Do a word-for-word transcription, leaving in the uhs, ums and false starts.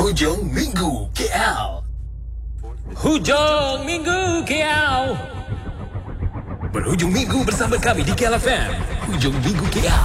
Hujung Minggu K L. Hujung Minggu K L. Berhujung minggu bersama kami di K L F M. Hujung Minggu K L.